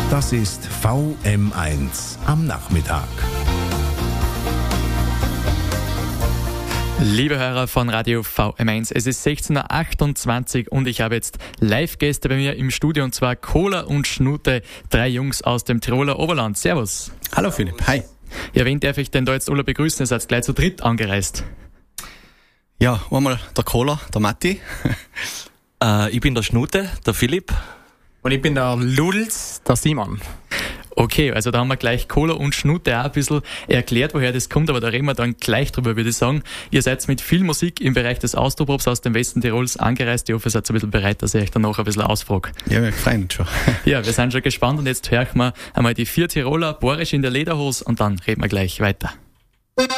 Das ist VM1 am Nachmittag. Liebe Hörer von Radio VM1, es ist 16.28 Uhr und ich habe jetzt Live-Gäste bei mir im Studio, und zwar Cola und Schnute, 3 Jungs aus dem Tiroler Oberland. Servus. Hallo Philipp, hi. Ja, wen darf ich denn da jetzt alle begrüßen? Ihr seid gleich zu dritt angereist. Ja, einmal der Cola, der Matti. Ich bin der Schnute, der Philipp. Und ich bin der Lulz, der Simon. Okay, also da haben wir gleich Cola und Schnute auch ein bisschen erklärt, woher das kommt, aber da reden wir dann gleich drüber, würde ich sagen. Ihr seid mit viel Musik im Bereich des Austropops aus dem Westen Tirols angereist. Ich hoffe, ihr seid ein bisschen bereit, dass ich euch dann noch ein bisschen ausfrage. Ja, wir freuen uns schon. Ja, wir sind schon gespannt und jetzt hören wir einmal die 4 Tiroler, Borisch in der Lederhose, und dann reden wir gleich weiter.